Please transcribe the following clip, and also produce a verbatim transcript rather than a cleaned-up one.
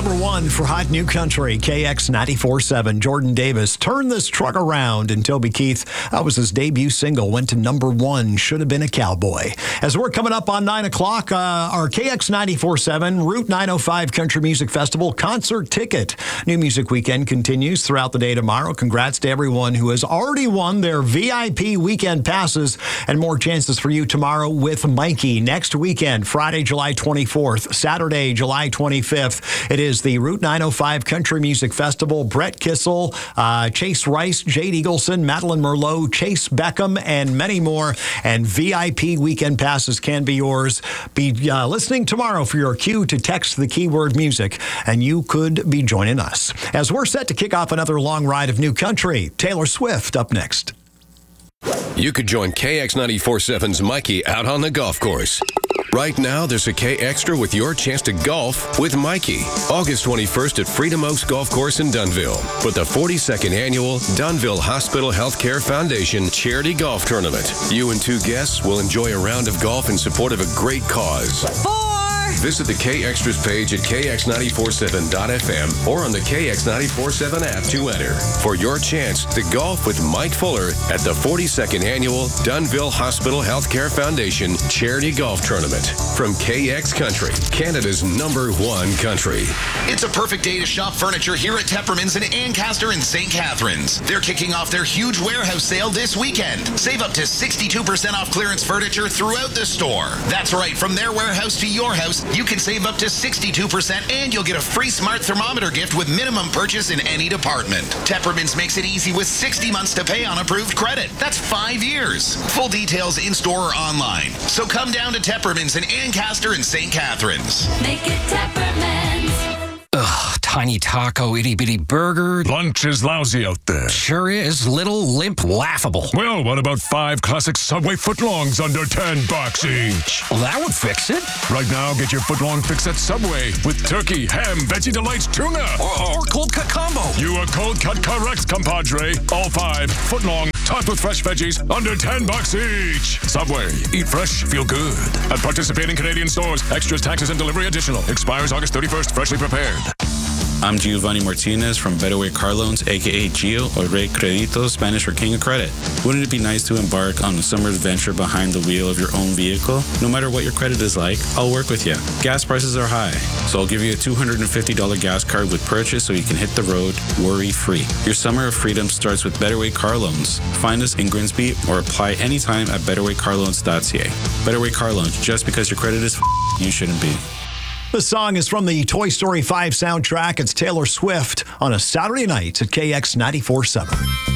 Number one for Hot New Country, K X ninety-four point seven. Jordan Davis, Turn This Truck Around. And Toby Keith, that was his debut single, went to number one, Should Have Been a Cowboy. As we're coming up on nine o'clock, uh, our K X ninety-four point seven Route nine oh five Country Music Festival concert ticket. New Music Weekend continues throughout the day tomorrow. Congrats to everyone who has already won their V I P weekend passes, and more chances for you tomorrow with Mikey. Next weekend, Friday, July twenty-fourth, Saturday, July twenty-fifth. It is the Route nine oh five Country Music Festival. Brett Kissel, uh, Chase Rice, Jade Eagleson, Madeline Merlot, Chase Beckham, and many more. And V I P weekend passes can be yours. Be uh, listening tomorrow for your cue to text the keyword music, and you could be joining us. As we're set to kick off another long ride of new country, Taylor Swift up next. You could join K X ninety-four point seven's Mikey out on the golf course. Right now, there's a K Extra with your chance to golf with Mikey. August twenty-first at Freedom Oaks Golf Course in Dunnville. For the forty-second annual Dunnville Hospital Healthcare Foundation Charity Golf Tournament. You and two guests will enjoy a round of golf in support of a great cause. Four! Visit the K Extras page at K X ninety-four point seven dot F M or on the K X ninety-four point seven app to enter for your chance to golf with Mike Fuller at the forty-second annual Dunnville Hospital Healthcare Foundation Charity Golf Tournament. From K X Country, Canada's number one country. It's a perfect day to shop furniture here at Tepperman's in Ancaster and Saint Catharines. They're kicking off their huge warehouse sale this weekend. Save up to sixty-two percent off clearance furniture throughout the store. That's right, from their warehouse to your house, you can save up to sixty-two percent and you'll get a free smart thermometer gift with minimum purchase in any department. Tepperman's makes it easy with sixty months to pay on approved credit. That's five years. Full details in-store or online. So come down to Tepperman's in Ancaster and Saint Catharines. Make it Tepperman's. Ugh, tiny taco, itty-bitty burger. Lunch is lousy out there. Sure is. Little, limp, laughable. Well, what about five classic Subway footlongs under ten bucks each? Well, that would fix it. Right now, get your footlong fix at Subway with turkey, ham, Veggie Delights, tuna. Or, or cold cut combo. You are cold cut correct, compadre. All five footlong, topped with fresh veggies, under ten bucks each. Subway. Eat fresh, feel good. At participating Canadian stores, extras, taxes, and delivery additional. Expires August thirty-first, freshly prepared. I'm Giovanni Martinez from Better Way Car Loans, aka Gio, or Rey Credito, Spanish for King of Credit. Wouldn't it be nice to embark on a summer adventure behind the wheel of your own vehicle? No matter what your credit is like, I'll work with you. Gas prices are high, so I'll give you a two hundred fifty dollars gas card with purchase so you can hit the road worry-free. Your summer of freedom starts with Better Way Car Loans. Find us in Grimsby or apply anytime at better way car loans dot c a. Better Way Car Loans, just because your credit is f***, you shouldn't be. The song is from the Toy Story five soundtrack. It's Taylor Swift on a Saturday night at K X ninety-four point seven.